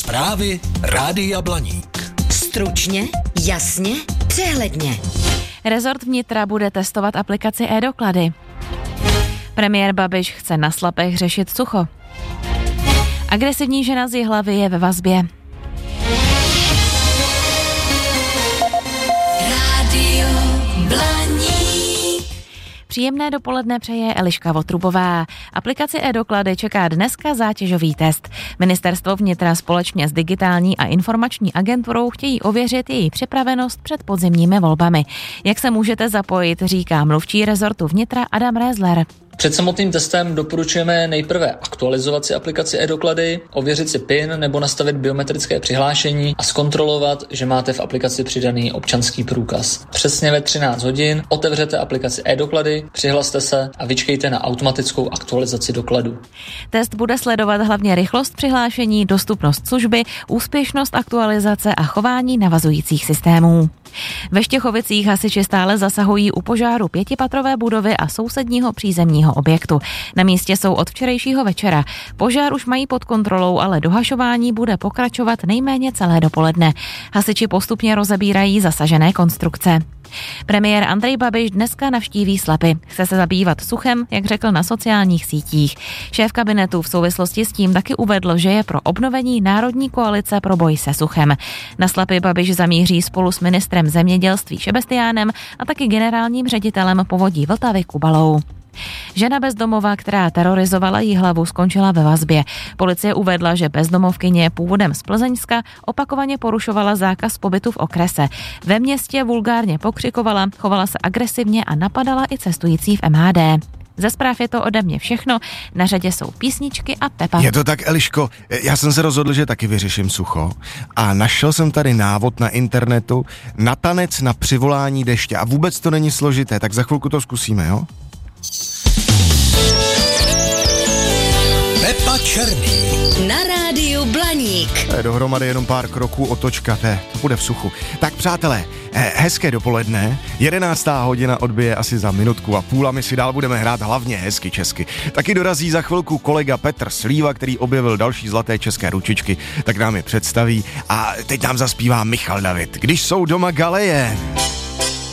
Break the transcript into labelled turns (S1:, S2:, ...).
S1: Zprávy Rádia Blaník.
S2: Stručně, jasně, přehledně.
S3: Rezort vnitra bude testovat aplikaci e-doklady. Premiér Babiš chce na Slapech řešit sucho. Agresivní žena z Jihlavy je ve vazbě.
S2: Rádio Blaník.
S3: Příjemné dopoledne přeje Eliška Votrubová. Aplikaci e-doklady čeká dneska zátěžový test. Ministerstvo vnitra společně s Digitální a informační agenturou chtějí ověřit její připravenost před podzimními volbami. Jak se můžete zapojit, říká mluvčí rezortu vnitra Adam Rézler.
S4: Před samotným testem doporučujeme nejprve aktualizovat si aplikaci e-doklady, ověřit si PIN nebo nastavit biometrické přihlášení a zkontrolovat, že máte v aplikaci přidaný občanský průkaz. Přesně ve 13 hodin otevřete aplikaci e-doklady, přihlaste se a vyčkejte na automatickou aktualizaci dokladů.
S3: Test bude sledovat hlavně rychlost přihlášení, dostupnost služby, úspěšnost aktualizace a chování navazujících systémů. Ve Štěchovicích hasiči stále zasahují u požáru 5patrové budovy a sousedního přízemního objektu. Na místě jsou od včerejšího večera. Požár už mají pod kontrolou, ale dohašování bude pokračovat nejméně celé dopoledne. Hasiči postupně rozebírají zasažené konstrukce. Premiér Andrej Babiš dneska navštíví Slapy. Chce se zabývat suchem, jak řekl na sociálních sítích. Šéf kabinetu v souvislosti s tím taky uvedl, že je pro obnovení národní koalice pro boj se suchem. Na Slapy Babiš zamíří spolu s ministrem zemědělství Šebestiánem a taky generálním ředitelem Povodí Vltavy Kubalou. Žena bezdomová, která terorizovala Jihlavu, skončila ve vazbě. Policie uvedla, že bezdomovkyně původem z Plzeňska opakovaně porušovala zákaz pobytu v okrese. Ve městě vulgárně pokřikovala, chovala se agresivně a napadala i cestující v MHD. Ze zpráv je to ode mě všechno, na řadě jsou písničky a Pepa.
S5: Je to tak, Eliško, já jsem se rozhodl, že taky vyřeším sucho a našel jsem tady návod na internetu na tanec na přivolání deště a vůbec to není složité, tak za chvilku to zkusíme, jo?
S1: Pepa Černý.
S2: Na rádiu Blaník.
S5: To je dohromady jenom pár kroků otočka, to bude v suchu. Tak přátelé, hezké dopoledne, 11. hodina odbije asi za minutku a půl a my si dál budeme hrát hlavně hezky česky. Taky dorazí za chvilku kolega Petr Slíva, který objevil další zlaté české ručičky, tak nám je představí a teď nám zaspívá Michal David, Když jsou doma galeje.